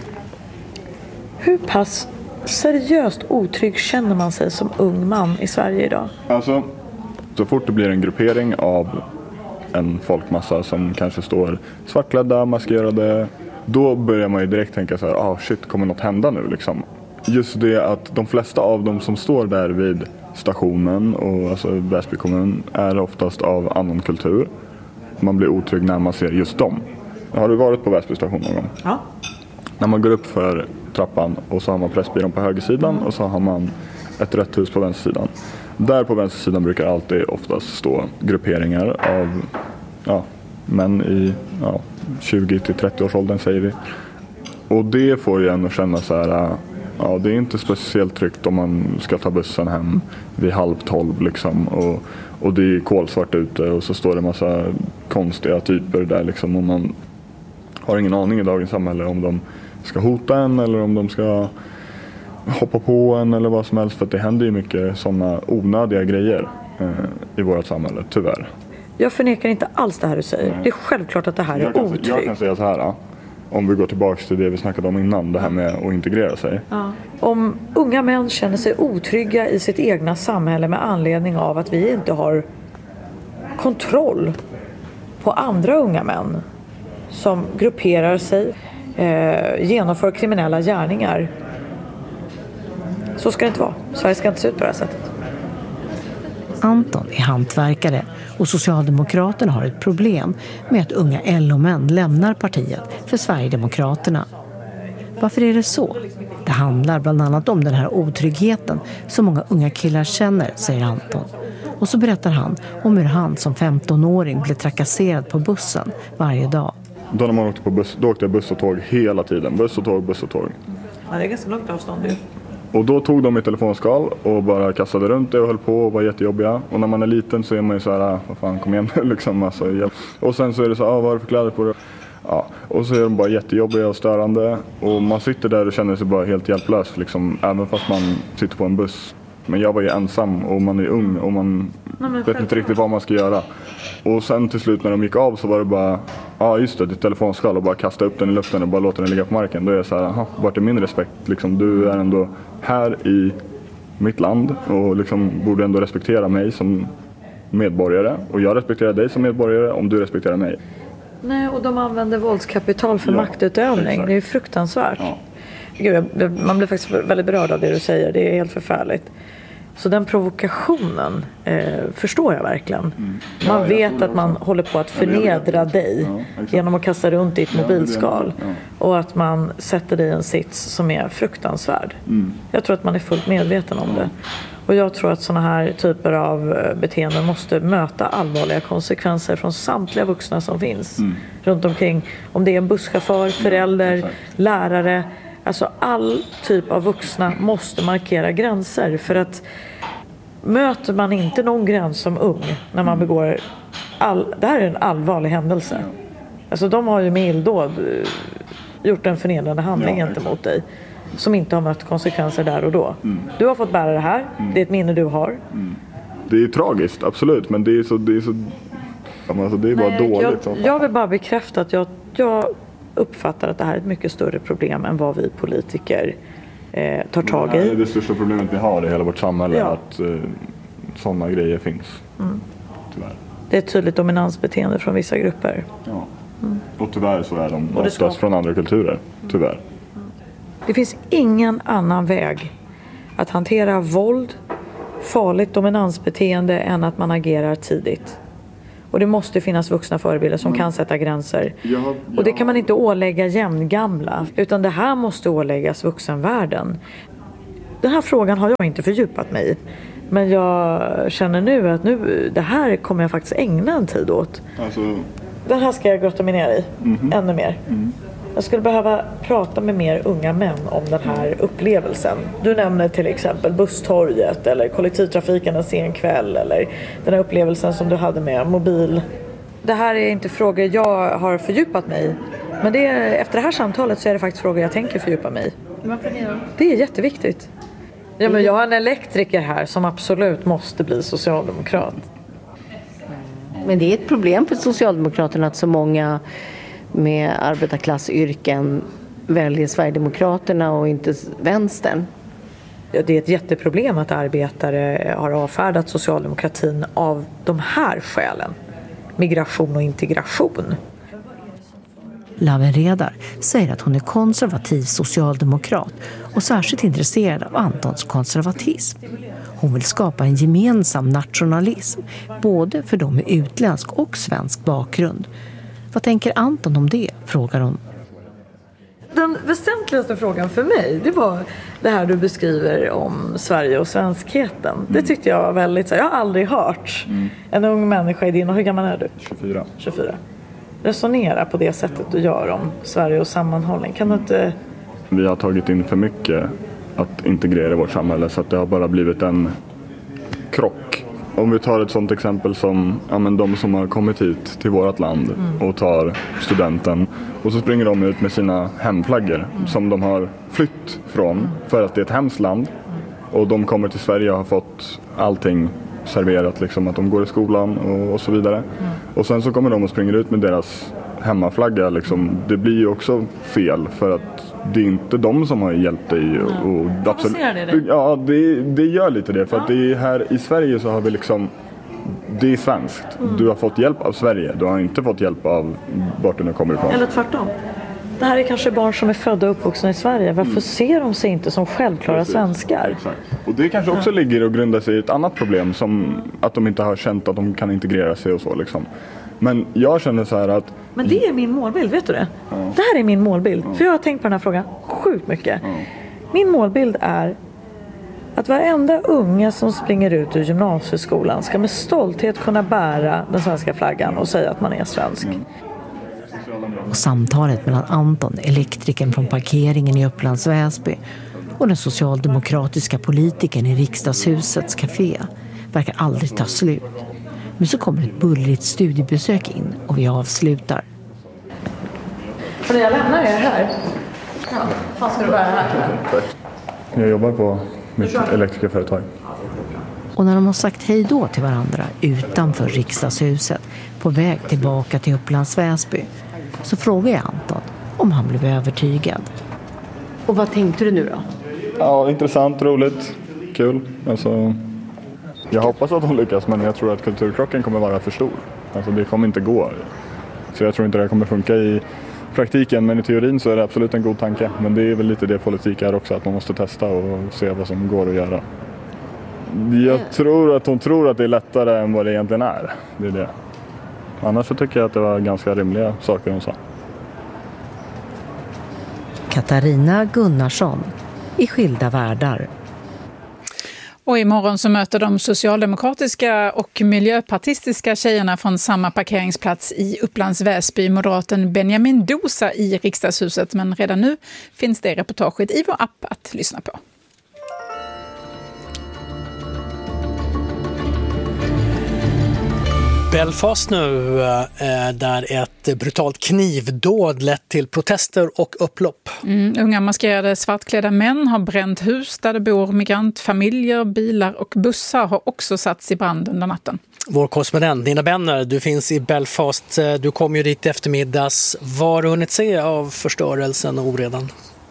Hur pass seriöst otrygg känner man sig som ung man i Sverige idag? Alltså, så fort det blir en gruppering av en folkmassa som kanske står svartklädda, maskerade, då börjar man ju direkt tänka så här, ah shit, kommer något hända nu liksom? Just det att de flesta av dem som står där vid stationen och alltså Väsby kommun är oftast av annan kultur. Man blir otrygg när man ser just dem. Har du varit på Väsby station någon gång? Ja. När man går upp för trappan och så har man Pressbyrån på högersidan och så har man ett rätt hus på vänstersidan. Där på vänstersidan brukar alltid oftast stå grupperingar av ja, män i ja, tjugo till trettio års åldern säger vi. Och det får ju en att känna så här, ja det är inte speciellt tryggt om man ska ta bussen hem vid halv tolv liksom och, och det är kolsvart ute och så står det en massa konstiga typer där liksom och man har ingen aning i dagens samhälle om de ska hota en eller om de ska hoppa på en eller vad som helst, för att det händer ju mycket sådana onödiga grejer eh, i vårt samhälle, tyvärr. Jag förnekar inte alls det här du säger. Nej. Det är självklart att det här är otryggt. Jag kan säga så här, ja. Om vi går tillbaka till det vi snackade om innan, det här med att integrera sig. Ja. Om unga män känner sig otrygga i sitt egna samhälle med anledning av att vi inte har kontroll på andra unga män som grupperar sig, eh, genomför kriminella gärningar. Så ska det inte vara. Sverige ska inte se ut på det här sättet. Anton är hantverkare och Socialdemokraterna har ett problem med att unga L O-män lämnar partiet för Sverigedemokraterna. Varför är det så? Det handlar bland annat om den här otryggheten som många unga killar känner, säger Anton. Och så berättar han om hur han som femtonåring blev trakasserad på bussen varje dag. Då när man åkte på buss, då åkte jag buss och tåg hela tiden. Buss och tåg, buss och tåg. Ja, det är ganska långt avstånd ju. Och då tog de mitt telefonskal och bara kastade runt det och höll på och var jättejobbiga. Och när man är liten så är man ju så här, vad fan, kom igen liksom. Alltså, och sen så är det så här, ah, vad är det för kläder på det? Ja. Och så är de bara jättejobbiga och störande. Och man sitter där och känner sig bara helt hjälplös liksom, även fast man sitter på en buss. Men jag var ju ensam och man är ung och man Nej, vet inte riktigt vad man ska göra. Och sen till slut när de gick av så var det bara, ja ah, just det, ditt telefonskal, och bara kasta upp den i luften och bara låta den ligga på marken. Då är jag så här, aha, vart är min respekt? Liksom, du är ändå här i mitt land och liksom borde ändå respektera mig som medborgare. Och jag respekterar dig som medborgare om du respekterar mig. Nej, och de använder våldskapital för ja, maktutövning. Exakt. Det är fruktansvärt. Ja. Gud, man blir faktiskt väldigt berörd av det du säger. Det är helt förfärligt. Så den provokationen eh, förstår jag verkligen. Mm. Man ja, vet att man håller på att förnedra dig ja, genom att kasta runt ditt mobilskal. Ja, ja. Och att man sätter dig i en sits som är fruktansvärd. Mm. Jag tror att man är fullt medveten om ja. det. Och jag tror att sådana här typer av beteenden måste möta allvarliga konsekvenser från samtliga vuxna som finns mm. runt omkring. Om det är en busschaufför, förälder, ja, lärare. Alltså all typ av vuxna måste markera gränser, för att möter man inte någon gräns som ung när man begår all, det här är en allvarlig händelse. Alltså de har ju med illdåd gjort en förnedrande handling ja, gentemot dig som inte har mött konsekvenser där och då. Mm. Du har fått bära det här, mm. det är ett minne du har. Mm. Det är tragiskt, absolut, men det är så, det är så alltså det är bara Nej, dåligt. Jag, jag vill bara bekräfta att jag, jag uppfattar att det här är ett mycket större problem än vad vi politiker eh, tar tag i. Det är det största problemet vi har i hela vårt samhälle, ja. att eh, sådana grejer finns. Mm. Tyvärr. Det är ett tydligt dominansbeteende från vissa grupper. Ja. Mm. Och tyvärr så är de oftast ska... från andra kulturer. Tyvärr. Mm. Det finns ingen annan väg att hantera våld, farligt dominansbeteende än att man agerar tidigt. Och det måste finnas vuxna förebilder som mm. kan sätta gränser. Ja, ja. Och det kan man inte ålägga jämngamla, utan det här måste åläggas vuxenvärlden. Den här frågan har jag inte fördjupat mig i. Men jag känner nu att nu, det här kommer jag faktiskt ägna en tid åt. Alltså... Den här ska jag grotta mig ner i, mm-hmm. ännu mer. Mm. Jag skulle behöva prata med mer unga män om den här upplevelsen. Du nämner till exempel busstorget eller kollektivtrafiken en sen kväll eller den här upplevelsen som du hade med mobil. Det här är inte frågor jag har fördjupat mig i. Men det är, efter det här samtalet så är det faktiskt frågor jag tänker fördjupa mig i. Varför det då? Det är jätteviktigt. Ja, men jag har en elektriker här som absolut måste bli socialdemokrat. Men det är ett problem för Socialdemokraterna att så många med arbetarklassyrken väljer Sverigedemokraterna och inte vänstern. Ja, det är ett jätteproblem att arbetare har avfärdat socialdemokratin av de här skälen. Migration och integration. Laven Redar säger att hon är konservativ socialdemokrat och särskilt intresserad av Antons konservatism. Hon vill skapa en gemensam nationalism, både för de med utländsk och svensk bakgrund. Vad tänker Anton om det, frågar hon. Den väsentligaste frågan för mig, det var det här du beskriver om Sverige och svenskheten. Mm. Det tyckte jag var väldigt, jag har aldrig hört mm. en ung människa i din, och hur gammal är du? tjugofyra. tjugofyra. Resonera på det sättet du gör om Sverige och sammanhållning. Kan du inte... Vi har tagit in för mycket att integrera i vårt samhälle, så att det har bara blivit en krock om vi tar ett sånt exempel som ja, men de som har kommit hit till vårt land mm. och tar studenten och så springer de ut med sina hemflaggor mm. som de har flytt från mm. för att det är ett hemskt land mm. och de kommer till Sverige och har fått allting serverat, liksom, att de går i skolan och, och så vidare. Mm. Och sen så kommer de och springer ut med deras hemmaflagga. Liksom. Det blir ju också fel för att det är inte de som har hjälpt dig. Och, och absolut, det det? Ja, det, det gör lite det. För ja. att det är här i Sverige så har vi liksom, det är svenskt. Mm. Du har fått hjälp av Sverige. Du har inte fått hjälp av vart du nu kommer ifrån. Eller tvärtom. Det här är kanske barn som är födda och uppvuxna i Sverige. Varför mm. ser de sig inte som självklara Precis. svenskar? Exakt. Och det kanske också ja. ligger och grundar sig i ett annat problem. Som att de inte har känt att de kan integrera sig och så. Liksom. Men jag känner så här att... Men det är min målbild, vet du det? Ja. Det här är min målbild. Ja. För jag har tänkt på den här frågan sjukt mycket. Ja. Min målbild är att varenda unge som springer ut ur gymnasieskolan ska med stolthet kunna bära den svenska flaggan och säga att man är svensk. Mm. Och samtalet mellan Anton, elektrikern från parkeringen i Upplands Väsby, och den socialdemokratiska politikern i riksdagshusets café verkar aldrig ta slut. Men så kommer ett bullrigt studiebesök in och vi avslutar. För jag lämnar er här. Ja, fan ska du vara här? Jag jobbar på mitt elektrikerföretag. Och när de har sagt hej då till varandra utanför riksdagshuset på väg tillbaka till Upplands Väsby, så frågar jag Anton om han blev övertygad. Och vad tänkte du nu då? Ja, intressant, roligt, kul. Alltså, jag hoppas att hon lyckas, men jag tror att kulturkrocken kommer vara för stor. Alltså, det kommer inte gå. Så jag tror inte det kommer funka i praktiken, men i teorin så är det absolut en god tanke. Men det är väl lite det politik är också, att man måste testa och se vad som går att göra. Jag tror att hon tror att det är lättare än vad det egentligen är. Det är det. Annars så tycker jag att det var ganska rimliga saker hon sa. Katarina Gunnarsson i Skilda världar. Och imorgon så möter de socialdemokratiska och miljöpartistiska tjejerna från samma parkeringsplats i Upplands Väsby moderaten Benjamin Dosa i riksdagshuset. Men redan nu finns det reportaget i vår app att lyssna på. Belfast nu, där ett brutalt knivdåd lett till protester och upplopp. Mm, unga maskerade svartklädda män har bränt hus där det bor migrantfamiljer, bilar och bussar har också satts i brand under natten. Vår korrespondent Nina Benner, du finns i Belfast. Du kom ju dit eftermiddags. Vad har du hunnit se av förstörelsen och oredan?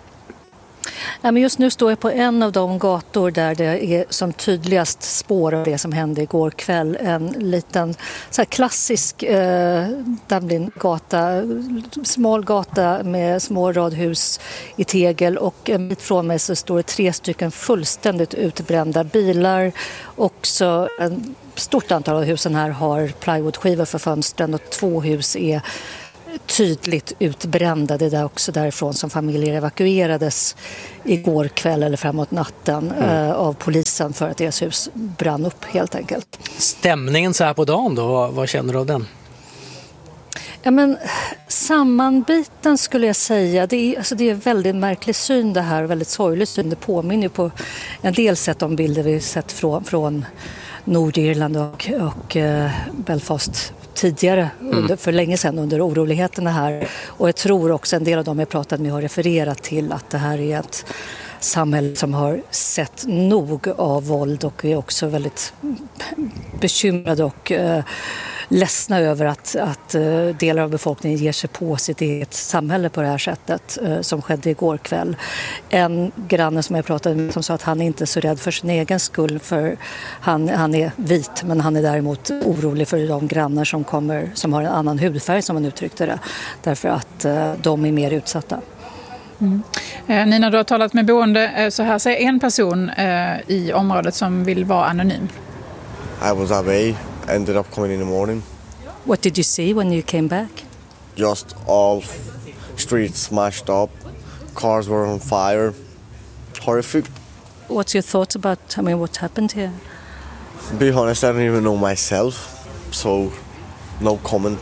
Ja, men just nu står jag på en av de gator där det är som tydligast spår av det som hände igår kväll. En liten så här klassisk eh, Dublin-gata, smal gata med små radhus i tegel, och en bit från mig så står det tre stycken fullständigt utbrända bilar. Också en stort antal av husen här har plywoodskivor för fönstren och två hus är tydligt utbrända. Det är också därifrån som familjer evakuerades igår kväll eller framåt natten mm. eh, av polisen för att deras hus brann upp helt enkelt. Stämningen så här på dagen då, vad, vad känner du av den? Ja, men sammanbiten skulle jag säga. Det är, alltså det är en väldigt märklig syn det här, väldigt sorglig syn. Det påminner ju på en del sätt om bilder vi sett från, från Nordirland och, och eh, Belfast tidigare, mm. under, för länge sedan under oroligheterna här. Och jag tror också en del av dem jag pratat med har refererat till att det här är ett samhälle som har sett nog av våld och är också väldigt bekymrade och eh, ledsna över att, att eh, delar av befolkningen ger sig på sitt eget samhälle på det här sättet eh, som skedde igår kväll. En granne som jag pratade med som sa att han inte är så rädd för sin egen skull, för han, han är vit, men han är däremot orolig för de grannar som, kommer, som har en annan hudfärg, som han uttryckte det, därför att eh, de är mer utsatta. Mm. Eh, Nina, du har talat med boende. Eh, så här säger en person eh, i området som vill vara anonym. I was away, ended up coming in the morning. What did you see when you came back? Just all streets smashed up, cars were on fire, horrific. What's your thoughts about, I mean, what happened here? To be honest, I don't even know myself, so no comment.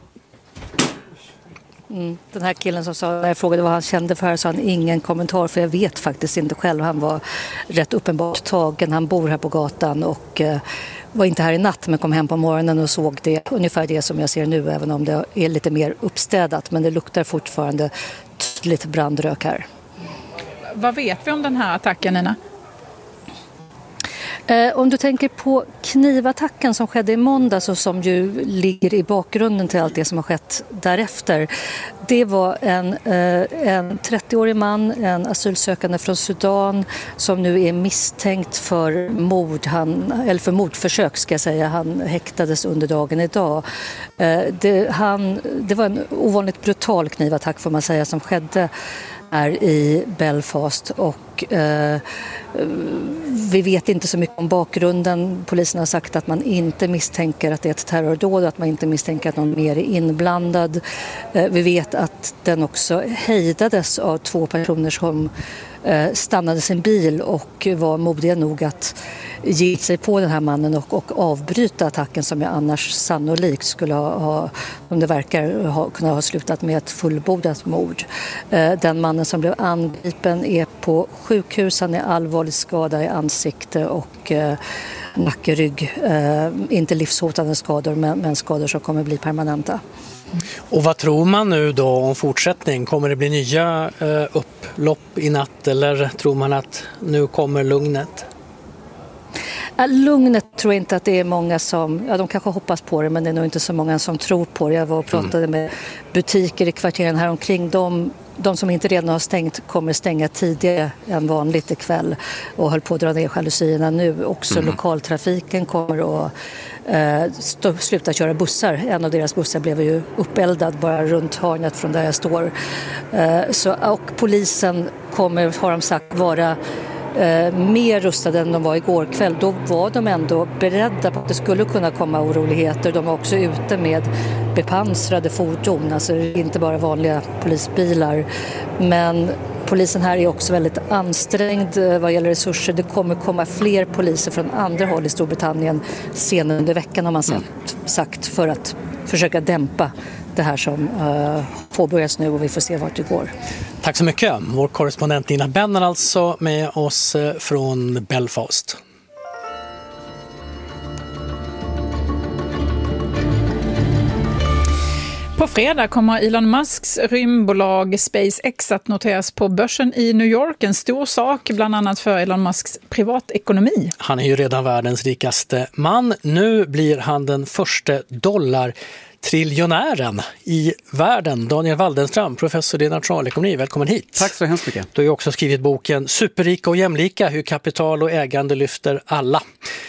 Mm. Den här killen som sa, när jag frågade vad han kände för, så han ingen kommentar, för jag vet faktiskt inte själv. Han var rätt uppenbart tagen. Han bor här på gatan och eh, var inte här i natt men kom hem på morgonen och såg det, ungefär det som jag ser nu, även om det är lite mer uppstädat, men det luktar fortfarande tydligt brandrök här. Vad vet vi om den här attacken, Nina? Om du tänker på knivattacken som skedde i måndags och som ju ligger i bakgrunden till allt det som har skett därefter. Det var en, en trettioårig man, en asylsökande från Sudan som nu är misstänkt för mord, han, eller för mordförsök ska jag säga. Han häktades under dagen idag. Det, han, det var en ovanligt brutal knivattack får man säga som skedde är i Belfast och eh, vi vet inte så mycket om bakgrunden. Polisen har sagt att man inte misstänker att det är ett terrordåd, att man inte misstänker att någon mer är inblandad. Eh, vi vet att den också hejdades av två personer som eh, stannade sin bil och var modiga nog att ge sig på den här mannen och, och avbryta attacken som jag annars sannolikt skulle ha, ha om det verkar ha, kunna ha slutat med ett fullbordat mord. Eh, den mannen som blev angripen är på sjukhus, han är allvarligt skadad i ansikte och eh, nackerygg. Eh, inte livshotande skador men, men skador som kommer bli permanenta. Och vad tror man nu då om fortsättning? Kommer det bli nya eh, upplopp i natt eller tror man att nu kommer lugnet? Lugnet tror jag inte att det är många som, ja de kanske hoppas på det men det är nog inte så många som tror på det. Jag var och pratade mm. med butiker i kvarteren här omkring. De, de som inte redan har stängt kommer stänga tidigare än vanligt ikväll och höll på att dra ner jalusierna nu. Också mm. lokaltrafiken kommer att eh, stå, sluta köra bussar. En av deras bussar blev ju uppeldad bara runt hörnet från där jag står. Eh, så, och polisen kommer, har de sagt, vara Eh, mer rustade än de var igår kväll. Då var de ändå beredda på att det skulle kunna komma oroligheter. De var också ute med bepansrade fordon, alltså inte bara vanliga polisbilar. Men polisen här är också väldigt ansträngd vad gäller resurser. Det kommer komma fler poliser från andra håll i Storbritannien senare under veckan har man sagt, mm. sagt för att försöka dämpa det här som uh, påbörjas nu och vi får se vart det går. Tack så mycket. Vår korrespondent Nina Benner alltså med oss från Belfast. På fredag kommer Elon Musks rymdbolag SpaceX att noteras på börsen i New York. En stor sak bland annat för Elon Musks privatekonomi. Han är ju redan världens rikaste man. Nu blir han den första dollar triljonären i världen. Daniel Waldenström, professor i nationalekonomi, välkommen hit. Tack så hemskt mycket. Du har ju också skrivit boken Superrika och jämlika, hur kapital och ägande lyfter alla.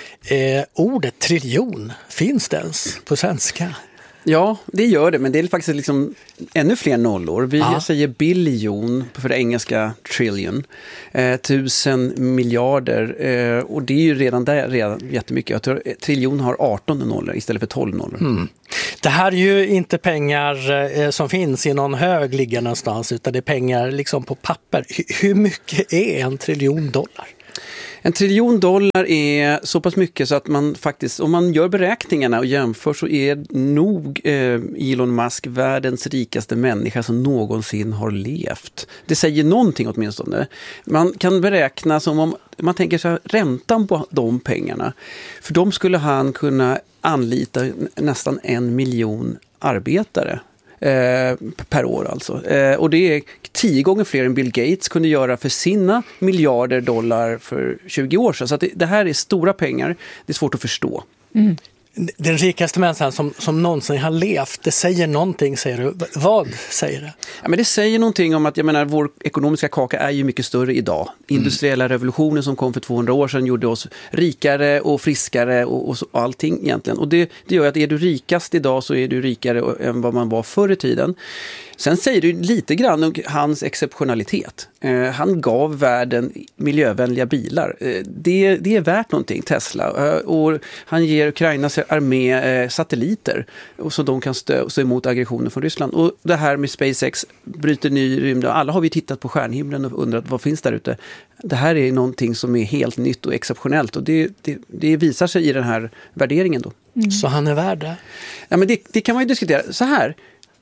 Eh, ordet triljon, finns det ens på svenska? Ja, det gör det, men det är faktiskt liksom ännu fler nollor. Vi Aha. säger biljon för det engelska trillion, eh, tusen miljarder eh, och det är ju redan där redan jättemycket. Jag tror triljon har arton nollor istället för tolv nollor. Mm. Det här är ju inte pengar eh, som finns i någon hög ligger någonstans utan det är pengar liksom på papper. H- hur mycket är en triljon dollar? En triljon dollar är så pass mycket så att man faktiskt, om man gör beräkningarna och jämför så är nog eh, Elon Musk världens rikaste människa som någonsin har levt. Det säger någonting åtminstone. Man kan beräkna som om man tänker så här, räntan på de pengarna. För de skulle han kunna anlita nästan en miljon arbetare. Eh, per år alltså. Eh, och det är tio gånger fler än Bill Gates kunde göra för sina miljarder dollar för tjugo år sedan. Så att det, det här är stora pengar. Det är svårt att förstå. Mm. Den rikaste människan som, som någonsin har levt, det säger någonting, säger du. Vad säger det? Ja, men det säger någonting om att, jag menar, vår ekonomiska kaka är ju mycket större idag. Industriella mm. revolutionen som kom för tvåhundra år sedan gjorde oss rikare och friskare och, och, så, och allting egentligen. Och det, det gör att är du rikast idag så är du rikare än vad man var förr i tiden. Sen säger du lite grann om hans exceptionalitet. Eh, han gav världen miljövänliga bilar. Eh, det, det är värt någonting, Tesla. Eh, och han ger Ukrainas armé eh, satelliter och så de kan stå, stå emot aggressioner från Ryssland. Och det här med SpaceX bryter ny rymd. Alla har vi tittat på stjärnhimlen och undrat vad finns där ute. Det här är någonting som är helt nytt och exceptionellt. Och det, det, det visar sig i den här värderingen då. Mm. Så han är värd det? Ja, men det, det kan man ju diskutera. Så här.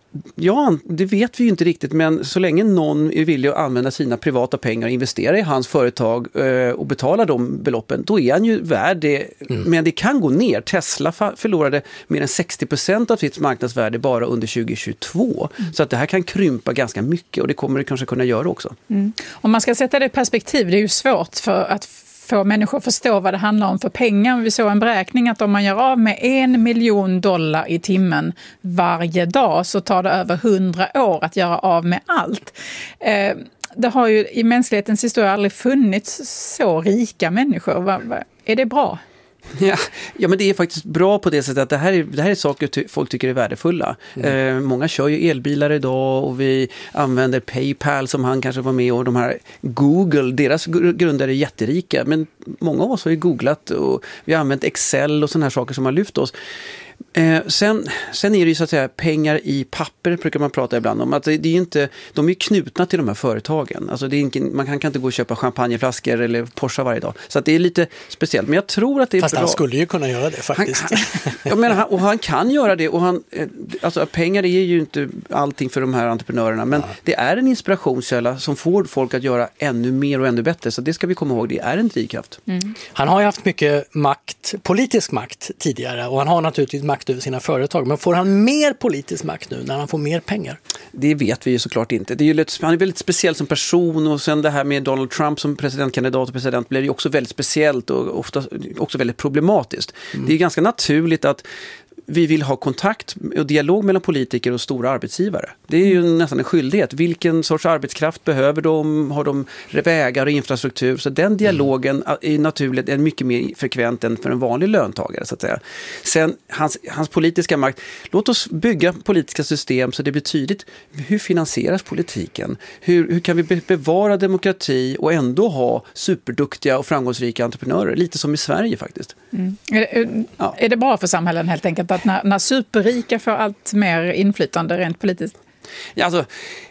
Ja, det vet vi ju inte riktigt, men så länge någon är villig att använda sina privata pengar och investera i hans företag eh, och betala de beloppen, då är han ju värd det. Mm. Men det kan gå ner. Tesla förlorade mer än sextio procent av sitt marknadsvärde bara under tjugo tjugotvå. Mm. Så att det här kan krympa ganska mycket, och det kommer det kanske kunna göra också. Mm. Om man ska sätta det i perspektiv, det är ju svårt för att få människor att förstå vad det handlar om för pengar. Vi såg en beräkning att om man gör av med en miljon dollar i timmen varje dag så tar det över hundra år att göra av med allt. Eh, det har ju i mänsklighetens historia aldrig funnits så rika människor. Va, va, är det bra? Ja, ja, men det är faktiskt bra på det sättet att det här är, det här är saker ty- folk tycker är värdefulla. Mm. Eh, många kör ju elbilar idag, och vi använder PayPal som han kanske var med, och de här Google, deras grundare är jätterika, men många av oss har ju googlat, och vi har använt Excel och sådana här saker som har lyft oss. Eh, sen, sen är det ju så att säga pengar i papper, brukar man prata ibland om. Att det, det är ju inte, de är ju knutna till de här företagen. Alltså det är inte, man kan, kan inte gå och köpa champagneflaskor eller Porsche varje dag. Så att det är lite speciellt. Men jag tror att det är Fast bra. Fast han skulle ju kunna göra det faktiskt. Han, han, jag menar, och han kan göra det. Och han, alltså pengar är ju inte allting för de här entreprenörerna. Men ja. Det är en inspirationskälla som får folk att göra ännu mer och ännu bättre. Så det ska vi komma ihåg. Det är en drivkraft. Mm. Han har ju haft mycket makt, politisk makt tidigare. Och han har naturligtvis makt över sina företag. Men får han mer politisk makt nu när han får mer pengar? Det vet vi ju såklart inte. Det är ju lite, han är väldigt speciell som person, och sen det här med Donald Trump som presidentkandidat och president blev ju också väldigt speciellt och ofta också väldigt problematiskt. Mm. Det är ganska naturligt att vi vill ha kontakt och dialog mellan politiker och stora arbetsgivare. Det är ju nästan en skyldighet. Vilken sorts arbetskraft behöver de? Har de vägar och infrastruktur? Så den dialogen är naturligt är mycket mer frekvent än för en vanlig löntagare, så att säga. Sen hans, hans politiska makt. Låt oss bygga politiska system så det blir tydligt. Hur finansieras politiken? Hur, hur kan vi bevara demokrati och ändå ha superduktiga och framgångsrika entreprenörer? Lite som i Sverige faktiskt. Mm. Är, det, ja. är det bra för samhällen helt enkelt att när, när superrika får allt mer inflytande rent politiskt? Ja, alltså,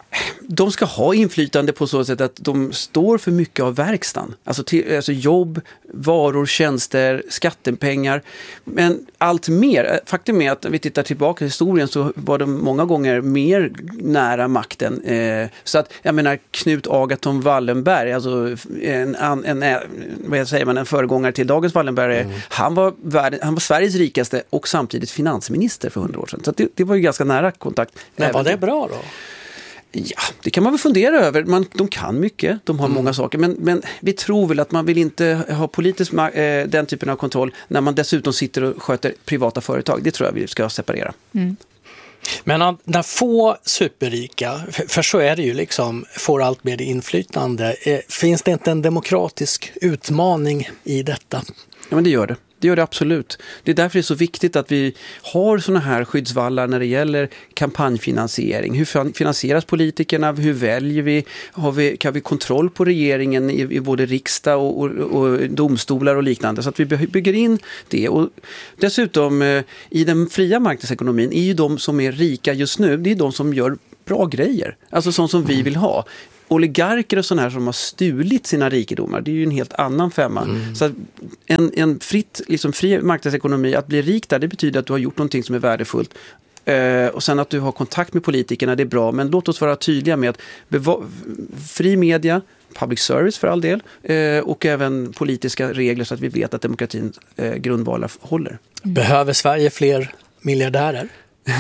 de ska ha inflytande på så sätt att de står för mycket av verkstaden. Alltså, till, alltså jobb, varor, tjänster, skattepengar. Men allt mer, faktum är att när vi tittar tillbaka i historien så var de många gånger mer nära makten. Eh, så att, jag menar, Knut Agathon Wallenberg, alltså en, en, en, vad säger man, en föregångare till dagens Wallenberg, mm. han, var världen, han var Sveriges rikaste och samtidigt finansminister för hundra år sedan. Så att det, det var ju ganska nära kontakt. Men var det bra då? Ja, det kan man väl fundera över. Man, de kan mycket, de har mm. många saker. Men, men vi tror väl att man vill inte ha politisk eh, den typen av kontroll när man dessutom sitter och sköter privata företag. Det tror jag vi ska separera. Mm. Men när få superrika, för så är det ju liksom, får allt mer inflytande. Finns det inte en demokratisk utmaning i detta? Ja, men det gör det. Det gör det absolut. Det är därför det är så viktigt att vi har såna här skyddsvallar när det gäller kampanjfinansiering. Hur finansieras politikerna? Hur väljer vi? Har vi kan vi kontroll på regeringen i, i både riksdag och, och, och domstolar och liknande? Så att vi bygger in det. Och dessutom eh, i den fria marknadsekonomin är ju de som är rika just nu, det är de som gör bra grejer. Alltså sånt som vi vill ha. Oligarker och sådana här som har stulit sina rikedomar, det är ju en helt annan femma. Mm. Så en, en fritt, liksom fri marknadsekonomi, att bli rik där, det betyder att du har gjort någonting som är värdefullt. Eh, och sen att du har kontakt med politikerna, det är bra. Men låt oss vara tydliga med att beva- fri media, public service för all del, eh, och även politiska regler så att vi vet att demokratins eh, grundvalar håller. Behöver Sverige fler miljardärer?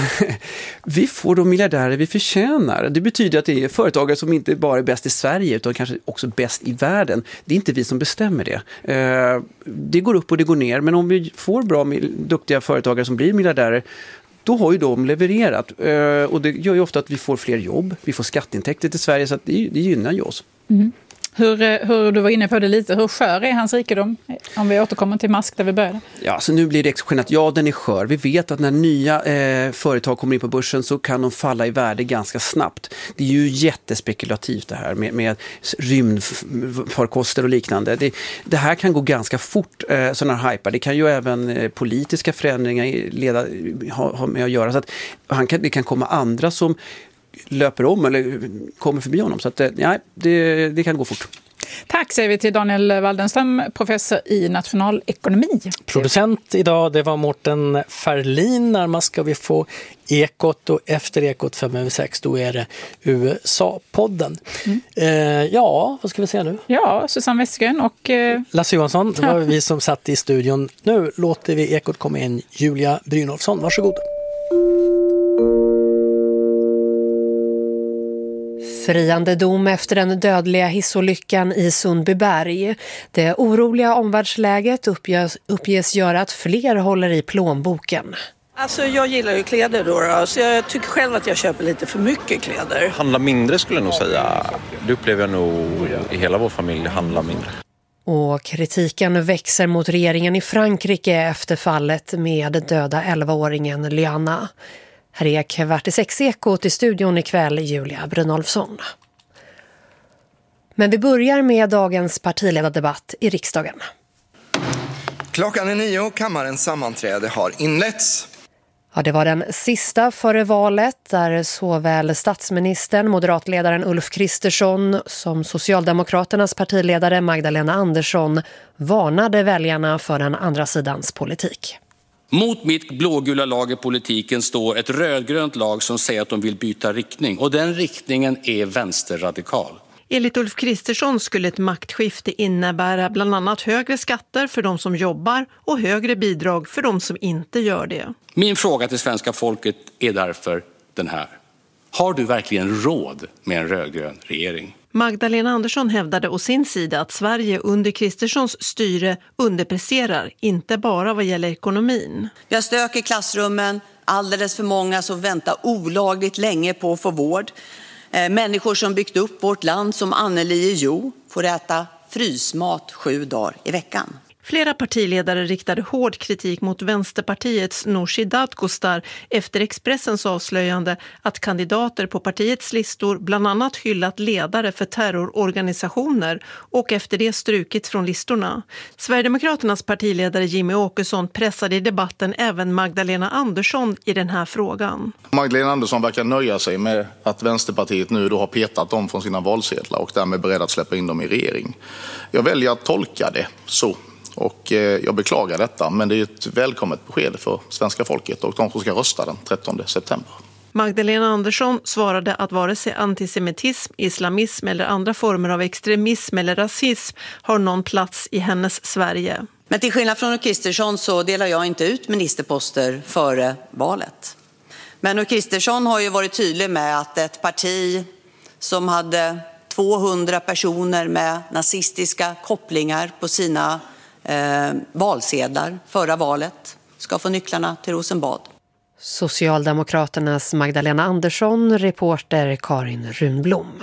Vi får de miljardärer vi förtjänar. Det betyder att det är företagare som inte bara är bäst i Sverige utan kanske också bäst i världen. Det är inte vi som bestämmer det. Det går upp och det går ner, men om vi får bra, duktiga företagare som blir miljardärer, då har ju de levererat. Och det gör ju ofta att vi får fler jobb, vi får skatteintäkter till Sverige, så att det, det gynnar ju oss. Mm. Hur, hur, du var inne på det lite, hur skör är hans rikedom? Om vi återkommer till Musk där vi började. Ja, så nu blir det exceptionellt. Ja, den är skör. Vi vet att när nya eh, företag kommer in på börsen så kan de falla i värde ganska snabbt. Det är ju jättespekulativt det här med, med rymdfarkoster och liknande. Det, det här kan gå ganska fort, eh, sådana här hypar. Det kan ju även eh, politiska förändringar leda, ha, ha med att göra. Så att han kan, det kan komma andra som löper om eller kommer förbi honom. Så att, ja, det, det kan gå fort. Tack Tack säger vi till Daniel Waldenström, professor i nationalekonomi. Producent idag, det var Mårten Ferlin. Närmast ska vi få Ekot och efter Ekot fem över sex då är det U S A-podden. Mm. Eh, ja, vad ska vi säga nu? Ja, Susanne Westgren och... Eh... Lasse Johansson, det var vi som satt i studion. Nu låter vi Ekot komma in. Julia Brynolfsson, varsågod. Friande dom efter den dödliga hissolyckan i Sundbyberg. Det oroliga omvärldsläget uppges, uppges göra att fler håller i plånboken. Alltså jag gillar ju kläder då, då, så jag tycker själv att jag köper lite för mycket kläder. Handla mindre skulle jag nog säga. Det upplever jag nog i hela vår familj, handla mindre. Och kritiken växer mot regeringen i Frankrike efter fallet med döda elvaåringen Liana. Här är kvart i sex Ekot i studion ikväll, Julia Brynolfsson. Men vi börjar med dagens partiledardebatt i riksdagen. Klockan är nio och kammarens sammanträde har inletts. Ja, det var den sista före valet där såväl statsministern, moderatledaren Ulf Kristersson som Socialdemokraternas partiledare Magdalena Andersson varnade väljarna för den andra sidans politik. Mot mitt blågula lag i politiken står ett rödgrönt lag som säger att de vill byta riktning. Och den riktningen är vänsterradikal. Enligt Ulf Kristersson skulle ett maktskifte innebära bland annat högre skatter för de som jobbar och högre bidrag för de som inte gör det. Min fråga till svenska folket är därför den här. Har du verkligen råd med en rödgrön regering? Magdalena Andersson hävdade å sin sida att Sverige under Kristerssons styre underpresterar, inte bara vad gäller ekonomin. Vi har stök i klassrummen, alldeles för många som väntar olagligt länge på att få vård. Människor som byggt upp vårt land som Anneli Jo får äta frysmat sju dagar i veckan. Flera partiledare riktade hård kritik mot Vänsterpartiets Nooshi Dadgostar efter Expressens avslöjande att kandidater på partiets listor bland annat hyllat ledare för terrororganisationer och efter det strukit från listorna. Sverigedemokraternas partiledare Jimmy Åkesson pressade i debatten även Magdalena Andersson i den här frågan. Magdalena Andersson verkar nöja sig med att Vänsterpartiet nu då har petat dem från sina valsedlar och därmed beredd att släppa in dem i regering. Jag väljer att tolka det så. Och jag beklagar detta, men det är ett välkommet besked för svenska folket och de som ska rösta den trettonde september. Magdalena Andersson svarade att vare sig antisemitism, islamism eller andra former av extremism eller rasism har någon plats i hennes Sverige. Men till skillnad från Kristersson så delar jag inte ut ministerposter före valet. Men Kristersson har ju varit tydlig med att ett parti som hade tvåhundra personer med nazistiska kopplingar på sina Eh, valsedlar förra valet ska få nycklarna till Rosenbad. Socialdemokraternas Magdalena Andersson, reporter Karin Runblom.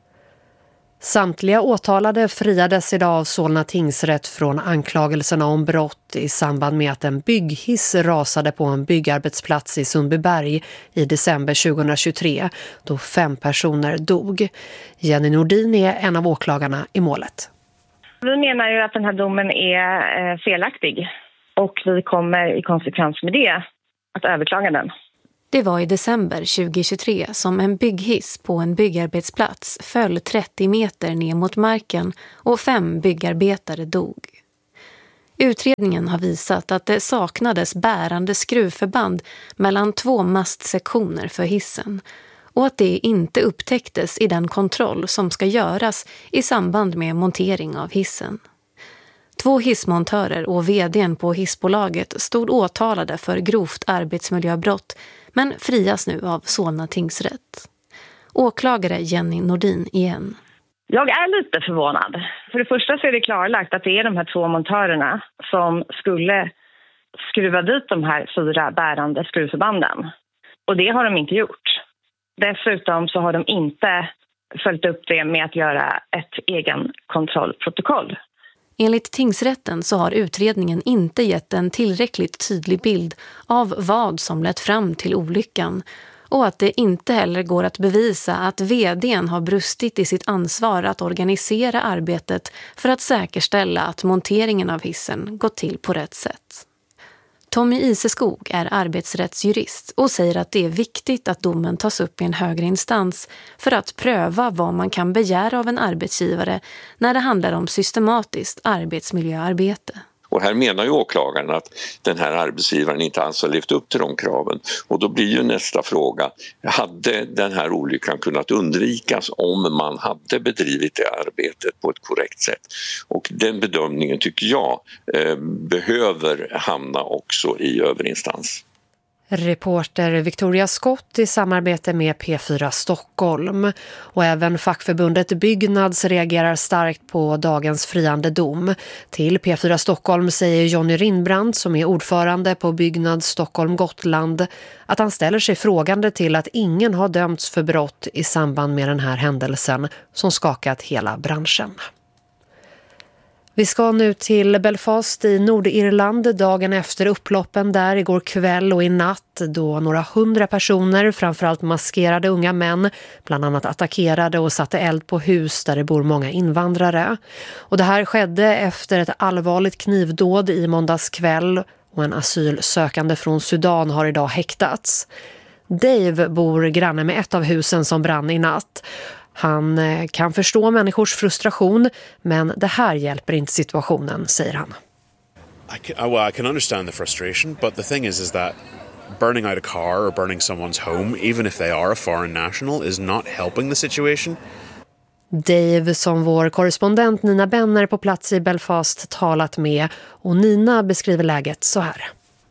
Samtliga åtalade friades idag av Solna tingsrätt från anklagelserna om brott i samband med att en bygghiss rasade på en byggarbetsplats i Sundbyberg i december tjugohundratjugotre då fem personer dog. Jenny Nordin är en av åklagarna i målet. Vi menar ju att den här domen är felaktig och vi kommer i konsekvens med det att överklaga den. Det var i december tjugohundratjugotre som en bygghiss på en byggarbetsplats föll trettio meter ner mot marken och fem byggarbetare dog. Utredningen har visat att det saknades bärande skruvförband mellan två mastsektioner för hissen och att det inte upptäcktes i den kontroll som ska göras i samband med montering av hissen. Två hissmontörer och vdn på hissbolaget stod åtalade för grovt arbetsmiljöbrott men frias nu av Solna tingsrätt. Åklagare Jenny Nordin igen. Jag är lite förvånad. För det första så är det klarlagt att det är de här två montörerna som skulle skruva dit de här fyra bärande skruvförbanden. Och det har de inte gjort. Dessutom så har de inte följt upp det med att göra ett egen kontrollprotokoll. Enligt tingsrätten så har utredningen inte gett en tillräckligt tydlig bild av vad som lett fram till olyckan och att det inte heller går att bevisa att vdn har brustit i sitt ansvar att organisera arbetet för att säkerställa att monteringen av hissen gått till på rätt sätt. Tommy Iseskog är arbetsrättsjurist och säger att det är viktigt att domen tas upp i en högre instans för att pröva vad man kan begära av en arbetsgivare när det handlar om systematiskt arbetsmiljöarbete. Och här menar ju åklagaren att den här arbetsgivaren inte alls har levt upp till de kraven. Och då blir ju nästa fråga, hade den här olyckan kunnat undvikas om man hade bedrivit det arbetet på ett korrekt sätt? Och den bedömningen tycker jag eh, behöver hamna också i överinstans. Reporter Victoria Skott i samarbete med P fyra Stockholm. Och även fackförbundet Byggnads reagerar starkt på dagens friande dom. Till P fyra Stockholm säger Johnny Rindbrandt, som är ordförande på Byggnads Stockholm Gotland, att han ställer sig frågande till att ingen har dömts för brott i samband med den här händelsen som skakat hela branschen. Vi ska nu till Belfast i Nordirland dagen efter upploppen där igår kväll och i natt, då några hundra personer, framförallt maskerade unga män, bland annat attackerade och satte eld på hus där det bor många invandrare. Och det här skedde efter ett allvarligt knivdåd i måndags kväll, och en asylsökande från Sudan har idag häktats. Dave bor granne med ett av husen som brann i natt. Han kan förstå människors frustration, men det här hjälper inte situationen, säger han. I can, well, I can understand the frustration, but the thing is is that burning out a car or burning someone's home, even if they are a foreign national, is not helping the situation. Dave, som vår korrespondent Nina Benner på plats i Belfast talat med, och Nina beskriver läget så här.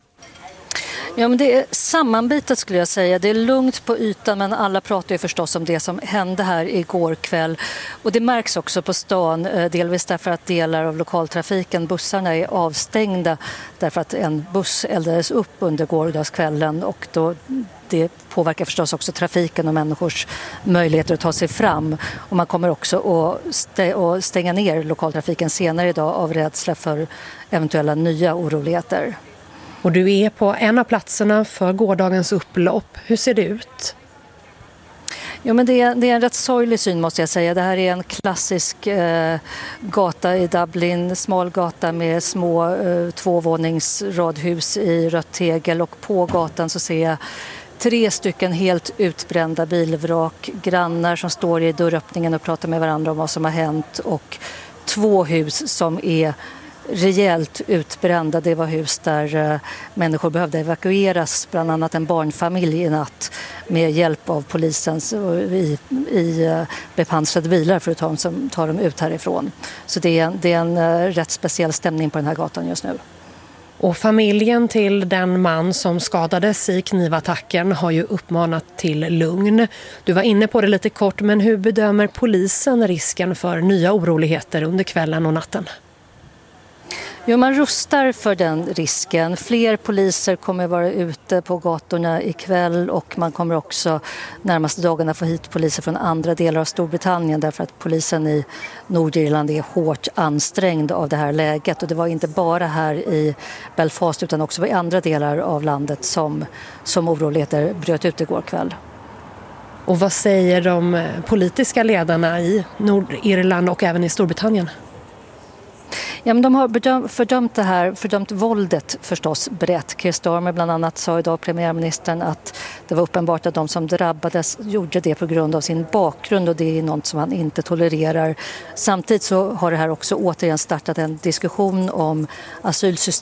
Ja, men det är sammanbitet skulle jag säga. Det är lugnt på ytan, men alla pratar ju förstås om det som hände här igår kväll. Och det märks också på stan, delvis därför att delar av lokaltrafiken, bussarna är avstängda därför att en buss eldades upp under gårdagskvällen, och då det påverkar förstås också trafiken och människors möjligheter att ta sig fram. Och man kommer också att stänga ner lokaltrafiken senare idag av rädsla för eventuella nya oroligheter. Och du är på en av platserna för gårdagens upplopp. Hur ser det ut? Jo, men det är, det är en rätt sorglig syn, måste jag säga. Det här är en klassisk eh, gata i Dublin, smal gata med små eh, tvåvåningsradhus i rött tegel, och på gatan så ser jag tre stycken helt utbrända bilvrak, grannar som står i dörröppningen och pratar med varandra om vad som har hänt, och två hus som är rejält utbrända. Det var hus där uh, människor behövde evakueras, bland annat en barnfamilj i natt med hjälp av polisens uh, i, i uh, bepansrade bilar för att ta dem, som, ta dem ut härifrån. Så det är, det är en uh, rätt speciell stämning på den här gatan just nu. Och familjen till den man som skadades i knivattacken har ju uppmanat till lugn. Du var inne på det lite kort, men hur bedömer polisen risken för nya oroligheter under kvällen och natten? Jo, man rustar för den risken. Fler poliser kommer vara ute på gatorna ikväll, och man kommer också närmaste dagarna få hit poliser från andra delar av Storbritannien, därför att polisen i Nordirland är hårt ansträngd av det här läget. Och det var inte bara här i Belfast utan också i andra delar av landet som, som oroligheter bröt ut igår kväll. Och vad säger de politiska ledarna i Nordirland och även i Storbritannien? Ja, men de har bedömt, fördömt det här, fördömt våldet förstås brett. Keir Starmer bland annat sa idag, premiärministern, att det var uppenbart att de som drabbades gjorde det på grund av sin bakgrund, och det är något som han inte tolererar. Samtidigt så har det här också återigen startat en diskussion om asylsystemet